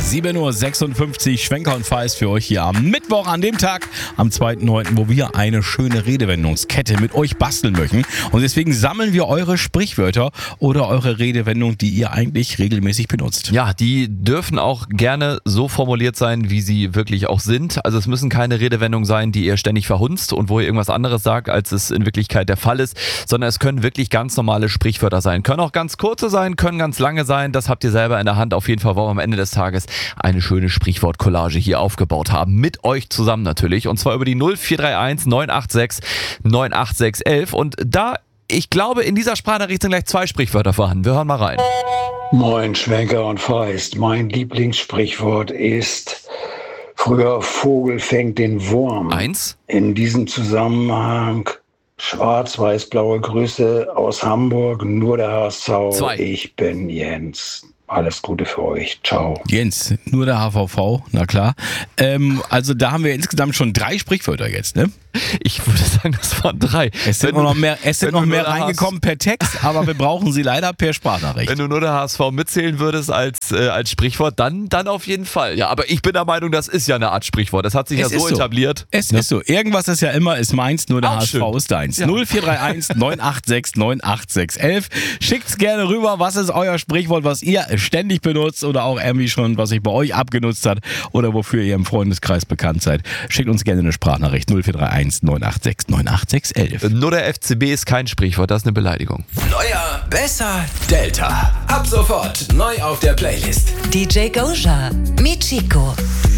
7:56 Uhr, Schwenker und Feist für euch hier am Mittwoch, an dem Tag, am 2.9., wo wir eine schöne Redewendungskette mit euch basteln möchten. Und deswegen sammeln wir eure Sprichwörter oder eure Redewendung, die ihr eigentlich regelmäßig benutzt. Ja, die dürfen auch gerne so formuliert sein, wie sie wirklich auch sind. Also es müssen keine Redewendungen sein, die ihr ständig verhunzt und wo ihr irgendwas anderes sagt, als es in Wirklichkeit der Fall ist, sondern es können wirklich ganz normale Sprichwörter sein. Können auch ganz kurze sein, können ganz lange sein. Das habt ihr selber in der Hand. Auf jeden Fall wollen wir am Ende des Tages eine schöne Sprichwort-Collage hier aufgebaut haben. Mit euch zusammen natürlich. Und zwar über die 0431 986 98611. Und da, ich glaube, in dieser Sprachnachricht sind gleich 2 Sprichwörter vorhanden. Wir hören mal rein. Moin Schwenker und Feist. Mein Lieblingssprichwort ist: Früher Vogel fängt den Wurm. 1. In diesem Zusammenhang schwarz-weiß-blaue Grüße aus Hamburg, nur der HSV. 2. Ich bin Jens. Alles Gute für euch. Ciao. Jens, nur der HVV, na klar. Also da haben wir insgesamt schon 3 Sprichwörter jetzt, ne? Ich würde sagen, das waren 3. Es sind noch mehr reingekommen per Text, aber wir brauchen sie leider per Sprachnachricht. Wenn du nur der HSV mitzählen würdest als Sprichwort, dann auf jeden Fall. Ja, aber ich bin der Meinung, das ist ja eine Art Sprichwort. Das hat sich so etabliert. Es ist so. Irgendwas ist ja immer, ist meins, nur der HSV ist deins. Ja. 0431 986 98611. Schickt's gerne rüber, was ist euer Sprichwort, was ihr ständig benutzt oder auch irgendwie schon, was sich bei euch abgenutzt hat oder wofür ihr im Freundeskreis bekannt seid. Schickt uns gerne eine Sprachnachricht 0431 986 98611. Nur der FCB ist kein Sprichwort, das ist eine Beleidigung. Neuer, besser, Delta. Ab sofort neu auf der Playlist. DJ Goja, Michiko.